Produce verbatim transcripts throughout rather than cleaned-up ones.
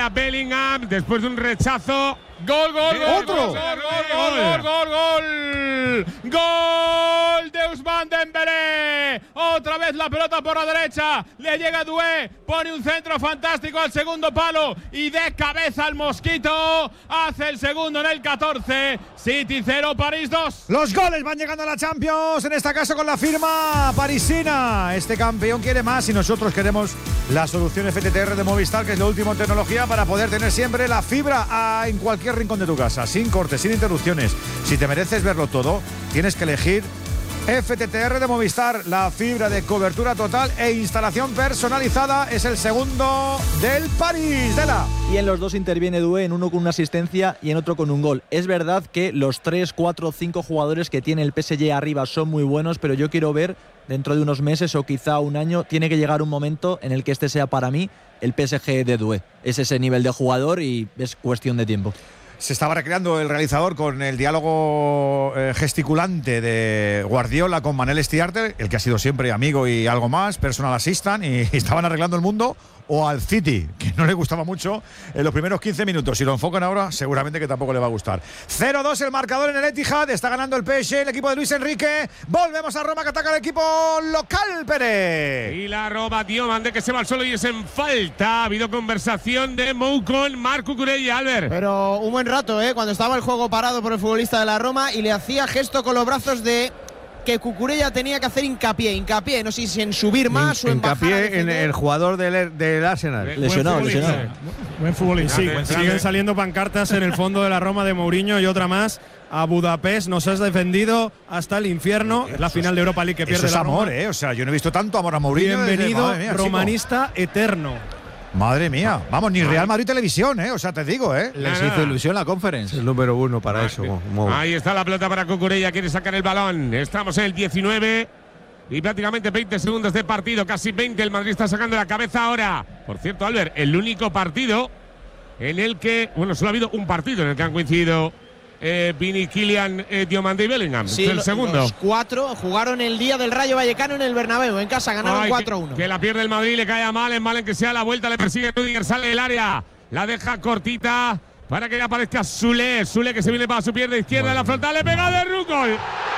para Bellingham después de un rechazo. Gol, gol, gol, ¿Otro? gol, gol, gol, gol, gol, gol, gol de Ousmane Dembélé. Otra vez la pelota por la derecha, le llega Doué, pone un centro fantástico al segundo palo y de cabeza al Mosquito hace el segundo en el catorce. City cero, París dos. Los goles van llegando a la Champions, en este caso con la firma parisina. Este campeón quiere más y nosotros queremos la solución F T T R de Movistar, que es lo último en tecnología para poder tener siempre la fibra a, en cualquier rincón de tu casa, sin cortes, sin interrupciones. Si te mereces verlo todo, tienes que elegir F T T R de Movistar, la fibra de cobertura total e instalación personalizada. Es el segundo del París, de la. Y en los dos interviene Doué, en uno con una asistencia y en otro con un gol. Es verdad que los tres, cuatro, cinco jugadores que tiene el P S G arriba son muy buenos, pero yo quiero ver dentro de unos meses o quizá un año, tiene que llegar un momento en el que este sea para mí el P S G de Doué. Es ese nivel de jugador y es cuestión de tiempo. Se estaba recreando el realizador con el diálogo eh, gesticulante de Guardiola con Manel Estiarte, el que ha sido siempre amigo y algo más, personal assistant, y, y estaban arreglando el mundo, o al City, que no le gustaba mucho en los primeros quince minutos. Si lo enfocan ahora, seguramente que tampoco le va a gustar. cero dos el marcador en el Etihad, está ganando el P S G, el equipo de Luis Enrique. Volvemos a Roma, que ataca el equipo local, Pérez. Y la Roma, tío, mande que se va al suelo y es en falta. Ha habido conversación de Mou con Marc Cucurella, Albert. Pero un buen rato, ¿eh? Cuando estaba el juego parado por el futbolista de la Roma y le hacía gesto con los brazos de que Cucurella tenía que hacer hincapié, hincapié, no sé si en subir más In, o en bajar. Hincapié en el jugador del, del Arsenal. Lesionado, lesionado. Buen futbolista. Sí, siguen saliendo pancartas en el fondo de la Roma de Mourinho y otra más. A Budapest nos has defendido hasta el infierno. Es la final de Europa League que pierde Eso es la amor, Roma. ¿eh? O sea, yo no he visto tanto amor a Mourinho. Bienvenido, desde, mía, romanista chico. Eterno. Madre mía, vamos, ni Real Madrid Televisión, ¿eh? O sea, te digo, ¿eh? Les hizo ilusión la Conference. El número uno para Ah, eso. sí. Mo. Ahí está la pelota para Cucurella, quiere sacar el balón. Estamos en el diecinueve y prácticamente veinte segundos de partido, casi veinte. El Madrid está sacando la cabeza ahora. Por cierto, Albert, el único partido en el que, bueno, solo ha habido un partido en el que han coincidido eh, Vini, Kylian, eh, Diomande y Bellingham. Sí, es el lo, segundo. Los cuatro jugaron el día del Rayo Vallecano en el Bernabéu. En casa ganaron Ay, cuatro uno. Que, que la pierde el Madrid, le cae a Malen. Malen que sea la vuelta, le persigue Rüdiger, sale del área. La deja cortita para que ya aparezca Sule. Sule que se viene para su pierna izquierda, bueno, la frontal, le pega de Run, gol.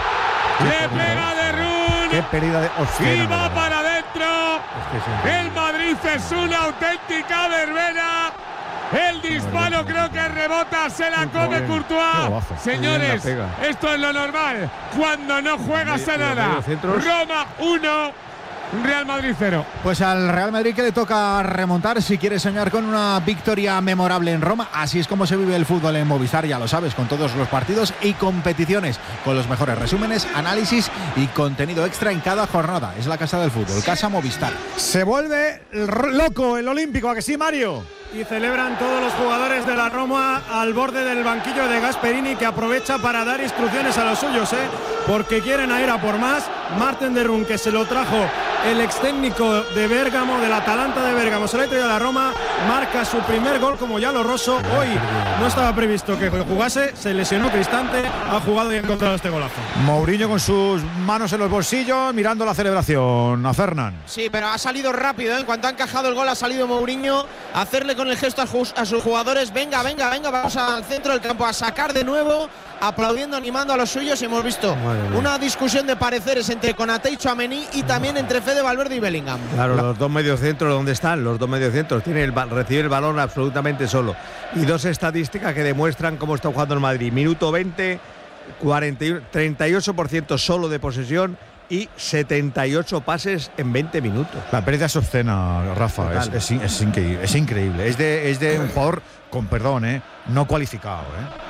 Le pega de Run. Qué pérdida de hostia. Y va para adentro. Es que el Madrid es una auténtica verbena. El disparo creo que rebota, se la come Courtois. Señores, esto es lo normal cuando no juegas a nada. Roma uno, Real Madrid cero. Pues al Real Madrid que le toca remontar si quiere soñar con una victoria memorable en Roma. Así es como se vive el fútbol en Movistar, ya lo sabes, con todos los partidos y competiciones, con los mejores resúmenes, análisis y contenido extra en cada jornada. Es la casa del fútbol, Casa Movistar. Se vuelve loco el Olímpico, ¿a que sí, Mario? Y celebran todos los jugadores de la Roma al borde del banquillo de Gasperini, que aprovecha para dar instrucciones a los suyos, ¿eh? Porque quieren ir a por más. Marten de Run, que se lo trajo el ex técnico de Bérgamo, del Atalanta de Bérgamo, se lo ha traído a la Roma, marca su primer gol como Yalo Rosso. Hoy no estaba previsto que jugase, se lesionó Cristante, ha jugado y ha encontrado este golazo. Mourinho con sus manos en los bolsillos, mirando la celebración a Fernán. Sí, pero ha salido rápido, ¿eh? En cuanto ha encajado el gol ha salido Mourinho a hacerle con el gesto a, a sus jugadores, venga, venga, venga, vamos al centro del campo a sacar de nuevo, aplaudiendo, animando a los suyos, y hemos visto una discusión de pareceres entre Konaté y Tchouaméni y también entre Fede Valverde y Bellingham. Claro, los dos mediocentros, ¿dónde están? Los dos mediocentros tienen el, recibe el balón absolutamente solo. Y dos estadísticas que demuestran cómo está jugando el Madrid. Minuto veinte, cuarenta y uno, treinta y ocho por ciento solo de posesión y setenta y ocho pases en veinte minutos. La pérdida es obscena, Rafa, es, es, es, increíble, es increíble. Es de, es de un jugador, con perdón, ¿eh? no cualificado.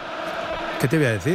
¿eh? ¿Qué te voy a decir?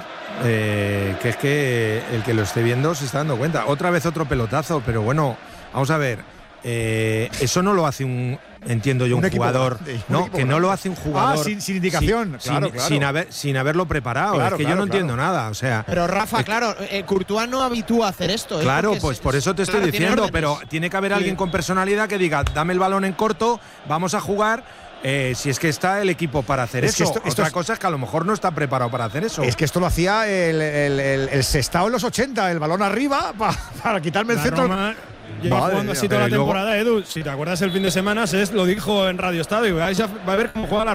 Eh, que es que el que lo esté viendo se está dando cuenta. Otra vez otro pelotazo, pero bueno, vamos a ver. Eh, eso no lo hace un, entiendo yo, un, un jugador, equipo, un no, que grande. No lo hace un jugador ah, sin, sin indicación, sin, claro, sin, claro. sin, haber, sin haberlo preparado. Claro, es que claro, yo no claro. entiendo nada, o sea. Pero Rafa, es, claro, eh, Courtois no habitúa a hacer esto. Claro, ¿eh? pues es, por eso te estoy claro, diciendo, tiene pero tiene que haber sí. alguien con personalidad que diga, dame el balón en corto, vamos a jugar. Eh, si es que está el equipo para hacer es eso. Esto, esto Otra es, cosa es que a lo mejor no está preparado para hacer eso. Es que esto lo hacía el, el, el, el Sestao en los ochenta, el balón arriba pa, para quitarme el la centro. Roma lleva Madre jugando así toda la temporada, luego... Edu. Si te acuerdas el fin de semana, Ses lo dijo en Radio Estadio. Va a ver cómo juega la